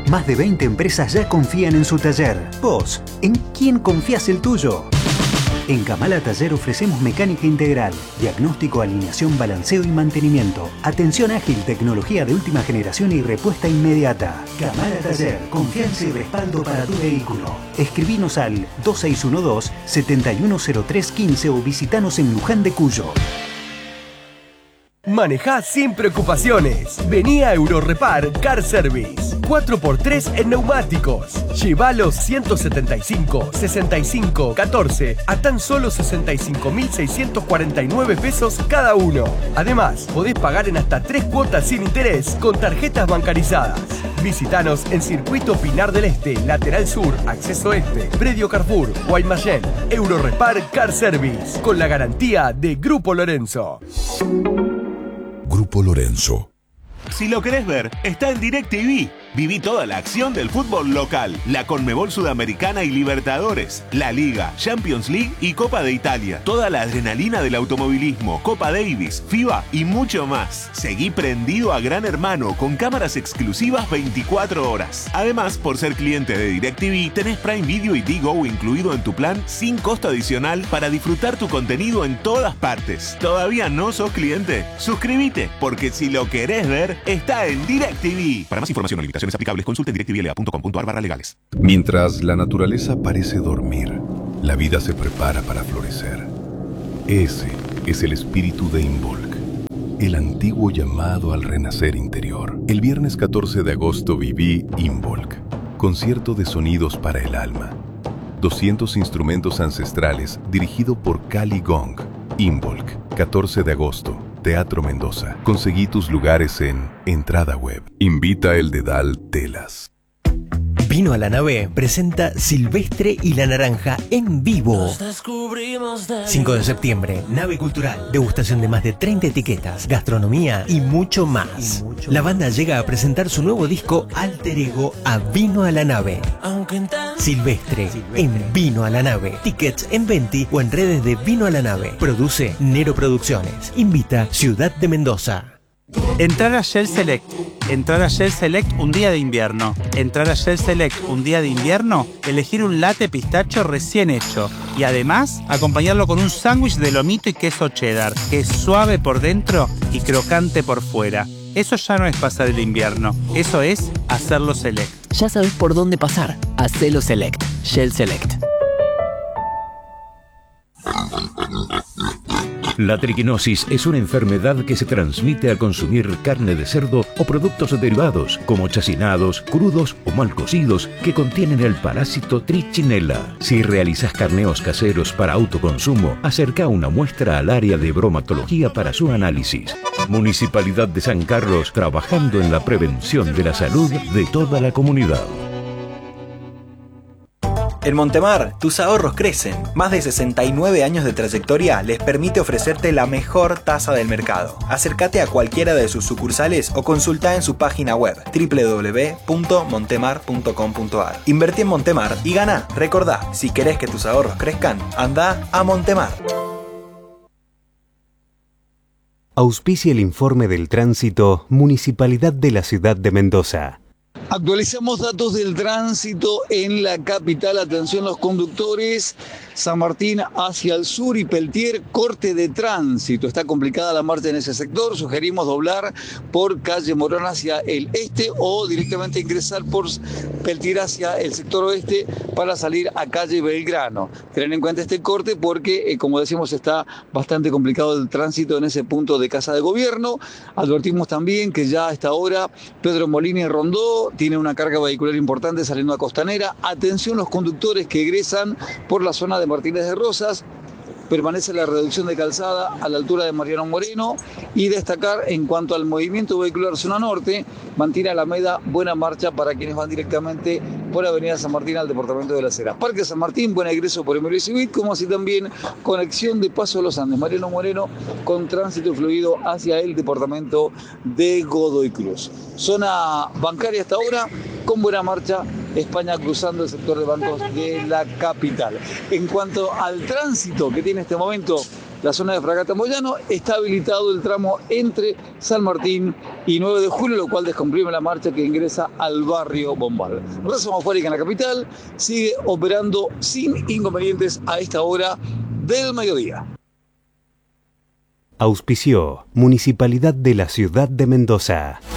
Más de 20 empresas ya confían en su taller. Vos, ¿en quién confías el tuyo? En Kamala Taller ofrecemos mecánica integral, diagnóstico, alineación, balanceo y mantenimiento, atención ágil, tecnología de última generación y respuesta inmediata. Kamala Taller, confianza y respaldo para tu vehículo. Escribinos al 2612-710315 o visitanos en Luján de Cuyo. Manejá sin preocupaciones. Vení a Eurorepar Car Service. 4x3 en neumáticos. Lleva los 175, 65, 14 a tan solo 65.649 pesos cada uno. Además, podés pagar en hasta 3 cuotas sin interés con tarjetas bancarizadas. Visítanos en Circuito Pinar del Este, Lateral Sur, Acceso Este, Predio Carrefour, Guaymallén. Eurorepar Car Service, con la garantía de Grupo Lorenzo. Grupo Lorenzo. Si lo querés ver, está en DirecTV. Viví toda la acción del fútbol local, la Conmebol Sudamericana y Libertadores, la Liga, Champions League y Copa de Italia. Toda la adrenalina del automovilismo, Copa Davis, FIBA y mucho más. Seguí prendido a Gran Hermano con cámaras exclusivas 24 horas. Además, por ser cliente de DirecTV, tenés Prime Video y Digo incluido en tu plan sin costo adicional para disfrutar tu contenido en todas partes. ¿Todavía no sos cliente? Suscríbete, porque si lo querés ver, está en DirecTV. Para más información o limitaciones aplicables, consulte directvla.com.ar/legales. Mientras la naturaleza parece dormir, la vida se prepara para florecer. Ese es el espíritu de Involk, el antiguo llamado al renacer interior. El viernes 14 de agosto viví Involk, concierto de sonidos para el alma. 200 instrumentos ancestrales dirigido por Cali Gong. Involk, 14 de agosto. Teatro Mendoza. Conseguí tus lugares en Entrada Web. Invita el Dedal Telas. Vino a la Nave presenta Silvestre y la Naranja en vivo. 5 de septiembre, Nave Cultural. Degustación de más de 30 etiquetas, gastronomía y mucho más. La banda llega a presentar su nuevo disco Alter Ego a Vino a la Nave. Silvestre en Vino a la Nave. Tickets en Venti o en redes de Vino a la Nave. Produce Nero Producciones. Invita Ciudad de Mendoza. Entrar a Shell Select. Entrar a Shell Select un día de invierno. Entrar a Shell Select un día de invierno, elegir un latte pistacho recién hecho. Y además, acompañarlo con un sándwich de lomito y queso cheddar, que es suave por dentro y crocante por fuera. Eso ya no es pasar el invierno, eso es hacerlo Select. Ya sabes por dónde pasar. Hacelo Select. Shell Select. La triquinosis es una enfermedad que se transmite al consumir carne de cerdo o productos derivados, como chacinados, crudos o mal cocidos, que contienen el parásito Trichinella. Si realizas carneos caseros para autoconsumo, acerca una muestra al área de bromatología para su análisis. Municipalidad de San Carlos, trabajando en la prevención de la salud de toda la comunidad. En Montemar, tus ahorros crecen. Más de 69 años de trayectoria les permite ofrecerte la mejor tasa del mercado. Acércate a cualquiera de sus sucursales o consulta en su página web www.montemar.com.ar. Invertí en Montemar y gana. Recordá, si querés que tus ahorros crezcan, anda a Montemar. Auspicia el informe del tránsito Municipalidad de la Ciudad de Mendoza. Actualizamos datos del tránsito en la capital. Atención los conductores. San Martín hacia el sur y Peltier, corte de tránsito. Está complicada la marcha en ese sector. Sugerimos doblar por calle Morón hacia el este o directamente ingresar por Peltier hacia el sector oeste para salir a calle Belgrano. Ten en cuenta este corte porque, como decimos, está bastante complicado el tránsito en ese punto de Casa de Gobierno. Advertimos también que ya a esta hora Pedro Molina y Rondó tiene una carga vehicular importante saliendo a Costanera. Atención los conductores que egresan por la zona de Martínez de Rosas. Permanece la reducción de calzada a la altura de Mariano Moreno. Y destacar en cuanto al movimiento vehicular zona norte, mantiene Alameda buena marcha para quienes van directamente por Avenida San Martín al departamento de Las Heras. Parque San Martín, buen ingreso por Emilio Civit, como así también conexión de Paso de los Andes. Mariano Moreno con tránsito fluido hacia el departamento de Godoy Cruz. Zona bancaria hasta ahora con buena marcha. España cruzando el sector de bancos de la capital. En cuanto al tránsito que tiene en este momento la zona de Fragata Moyano. Está habilitado el tramo entre San Martín y 9 de julio, lo cual descomprime la marcha que ingresa al barrio Bombal. Raza Mafórica en la capital sigue operando sin inconvenientes a esta hora del mediodía. Auspició Municipalidad de la Ciudad de Mendoza.